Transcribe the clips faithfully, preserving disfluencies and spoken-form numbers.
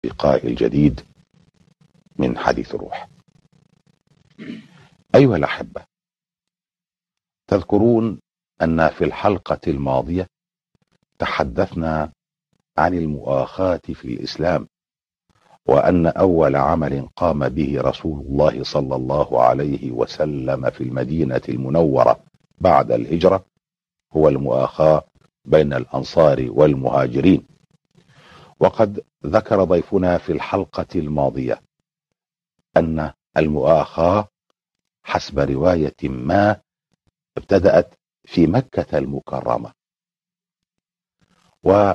اللقاء الجديد من حديث الروح. أيها الأحبة، تذكرون أن في الحلقة الماضية تحدثنا عن المؤاخاة في الإسلام، وأن أول عمل قام به رسول الله صلى الله عليه وسلم في المدينة المنورة بعد الهجرة هو المؤاخاة بين الأنصار والمهاجرين. وقد ذكر ضيفنا في الحلقة الماضية أن المؤاخاة حسب رواية ما ابتدأت في مكة المكرمة، ولم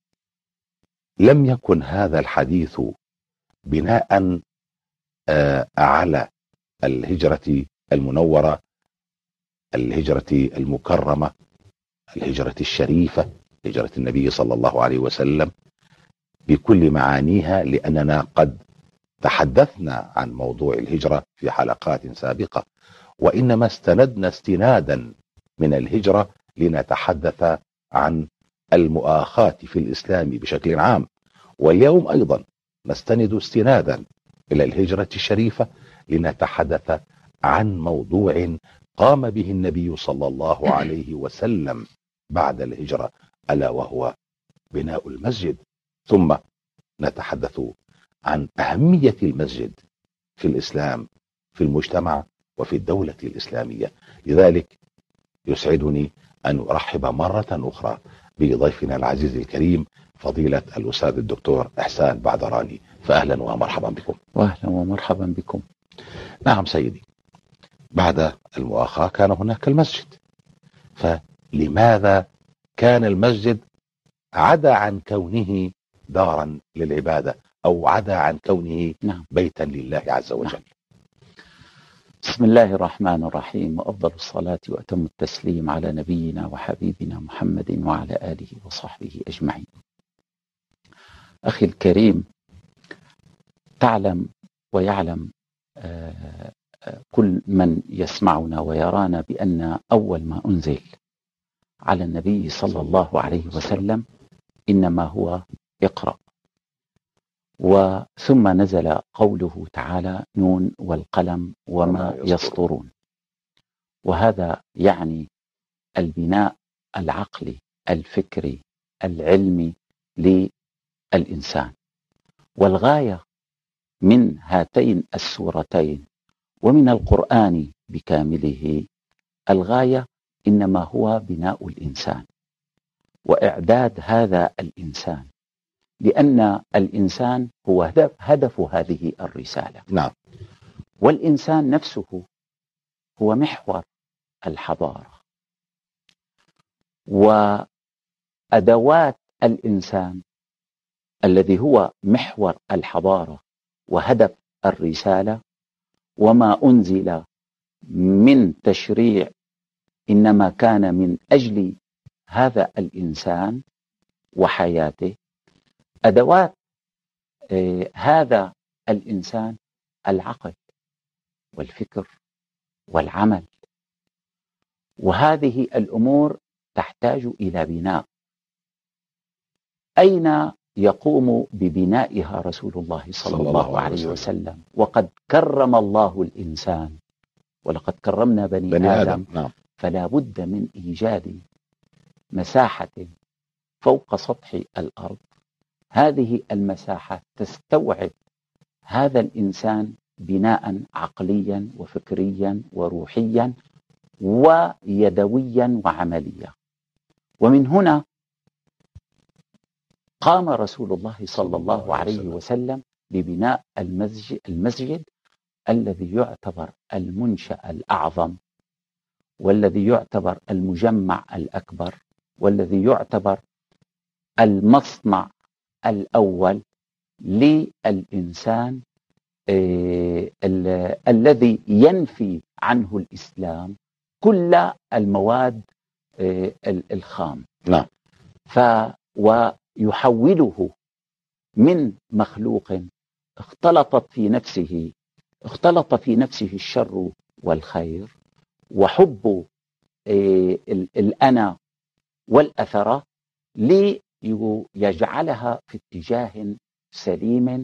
يكن هذا الحديث بناء على الهجرة المنورة، الهجرة المكرمة، الهجرة الشريفة، هجرة النبي صلى الله عليه وسلم بكل معانيها، لأننا قد تحدثنا عن موضوع الهجرة في حلقات سابقة، وإنما استندنا استنادا من الهجرة لنتحدث عن المؤاخاة في الإسلام بشكل عام. واليوم أيضا نستند استنادا إلى الهجرة الشريفة لنتحدث عن موضوع قام به النبي صلى الله عليه وسلم بعد الهجرة، ألا وهو بناء المسجد. ثم نتحدث عن أهمية المسجد في الإسلام، في المجتمع وفي الدولة الإسلامية. لذلك يسعدني أن أرحب مرة أخرى بضيفنا العزيز الكريم فضيلة الأستاذ الدكتور إحسان بعذراني، فأهلا ومرحبا بكم. وأهلا ومرحبا بكم. نعم سيدي، بعد المؤاخاة كان هناك المسجد، فلماذا كان المسجد عدا عن كونه دارا للعبادة أو عدا عن كونه نعم. بيتا لله عز وجل؟ نعم. بسم الله الرحمن الرحيم، وأفضل الصلاة وأتم التسليم على نبينا وحبيبنا محمد وعلى آله وصحبه أجمعين. أخي الكريم، تعلم ويعلم آه كل من يسمعنا ويرانا بأن أول ما أنزل على النبي صلى الله عليه وسلم إنما هو اقرأ، وثم نزل قوله تعالى نون والقلم وما يسطرون، وهذا يعني البناء العقلي الفكري العلمي للإنسان. والغاية من هاتين السورتين ومن القرآن بكامله، الغاية إنما هو بناء الإنسان وإعداد هذا الإنسان، لأن الإنسان هو هدف, هدف هذه الرسالة. نعم. والإنسان نفسه هو محور الحضارة، وأدوات الإنسان الذي هو محور الحضارة وهدف الرسالة وما أنزل من تشريع إنما كان من أجل هذا الإنسان وحياته. أدوات آه هذا الإنسان العقل والفكر والعمل، وهذه الأمور تحتاج إلى بناء. أين يقوم ببنائها رسول الله صلى الله عليه وسلم؟ وقد كرم الله الإنسان، ولقد كرمنا بني, بني آدم, آدم. نعم. فلا بد من إيجاد مساحة فوق سطح الأرض، هذه المساحة تستوعب هذا الإنسان بناء عقليا وفكريا وروحيا ويدويا وعمليا. ومن هنا قام رسول الله صلى الله عليه وسلم ببناء المسجد, المسجد الذي يعتبر المنشأ الأعظم، والذي يعتبر المجمع الأكبر، والذي يعتبر المصنع الأول للإنسان آه ال- الذي ينفي عنه الإسلام كل المواد آه الخام. نعم. ف ويحوله من مخلوق اختلطت في نفسه اختلط في نفسه الشر والخير وحب آه الأنا والأثرة، ليجعلها في اتجاه سليم